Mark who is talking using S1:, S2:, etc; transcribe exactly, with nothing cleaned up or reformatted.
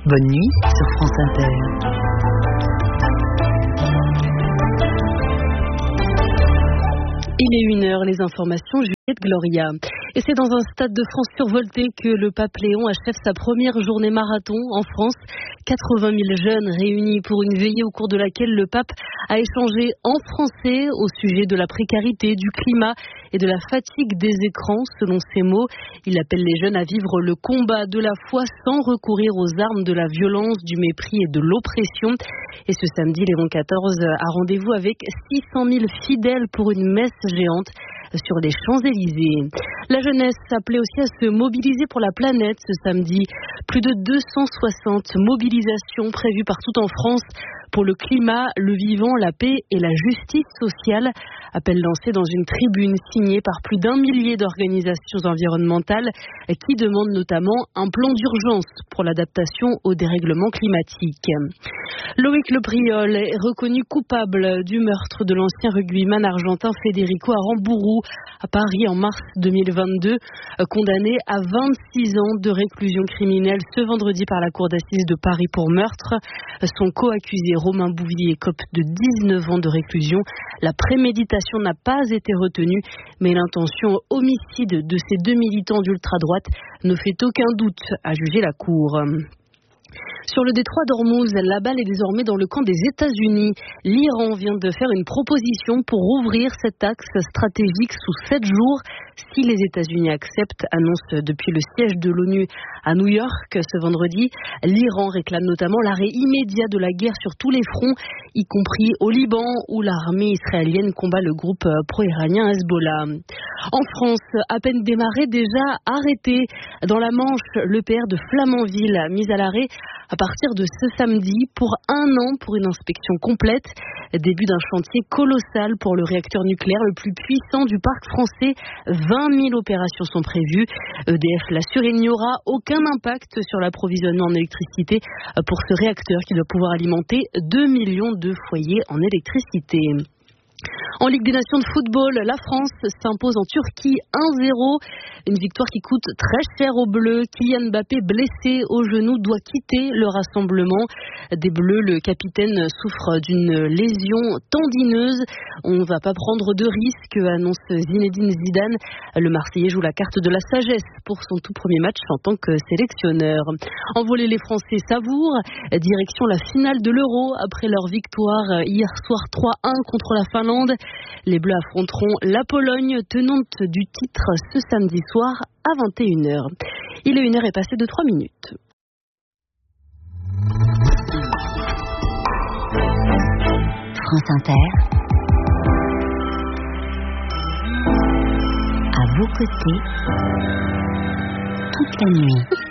S1: Bonne nuit sur France Inter.
S2: Il est une heure, les informations, Juliette Gloria. Et c'est dans un stade de France survolté que le pape Léon achève sa première journée marathon en France. quatre-vingt mille jeunes réunis pour une veillée au cours de laquelle le pape a échangé en français au sujet de la précarité, du climat et de la fatigue des écrans, selon ses mots. Il appelle les jeunes à vivre le combat de la foi sans recourir aux armes de la violence, du mépris et de l'oppression. Et ce samedi, Léon quatorze a rendez-vous avec six cent mille fidèles pour une messe géante sur les Champs-Élysées. La jeunesse s'appelait aussi à se mobiliser pour la planète ce samedi. Plus de deux cent soixante mobilisations prévues partout en France pour le climat, le vivant, la paix et la justice sociale. Appel lancé dans une tribune signée par plus d'un millier d'organisations environnementales qui demandent notamment un plan d'urgence pour l'adaptation au dérèglement climatique. Loïc Lepriol est reconnu coupable du meurtre de l'ancien rugbyman argentin Federico Aramburu à Paris en mars deux mille vingt-deux, condamné à vingt-six ans de réclusion criminelle ce vendredi par la cour d'assises de Paris pour meurtre. Son co-accusé Romain Bouvier écope de dix-neuf ans de réclusion. La préméditation n'a pas été retenue, mais l'intention homicide de ces deux militants d'ultra-droite ne fait aucun doute, à juger la cour. Sur le détroit d'Ormuz, la balle est désormais dans le camp des États-Unis. L'Iran vient de faire une proposition pour ouvrir cet axe stratégique sous sept jours. Si les États-Unis acceptent, annonce depuis le siège de l'ONU à New York ce vendredi. L'Iran réclame notamment l'arrêt immédiat de la guerre sur tous les fronts, y compris au Liban, où l'armée israélienne combat le groupe pro-iranien Hezbollah. En France, à peine démarré, déjà arrêté. Dans la Manche, l'E P R de Flamanville, mis à l'arrêt à partir de ce samedi pour un an pour une inspection complète. Début d'un chantier colossal pour le réacteur nucléaire le plus puissant du parc français. vingt mille opérations sont prévues. E D F l'assure, il n'y aura aucun impact sur l'approvisionnement en électricité pour ce réacteur qui doit pouvoir alimenter deux millions de foyers en électricité. En Ligue des Nations de football, la France s'impose en Turquie un zéro. Une victoire qui coûte très cher aux Bleus. Kylian Mbappé, blessé au genou, doit quitter le rassemblement. Des Bleus, le capitaine souffre d'une lésion tendineuse. On ne va pas prendre de risques, annonce Zinedine Zidane. Le Marseillais joue la carte de la sagesse pour son tout premier match en tant que sélectionneur. En volley, les Français savourent. Direction la finale de l'Euro après leur victoire hier soir trois un contre la Finlande. Les Bleus affronteront la Pologne, tenante du titre, ce samedi soir à vingt et une heures. Il est une heure et passé de trois minutes.
S1: France Inter, à vos côtés, toute la nuit.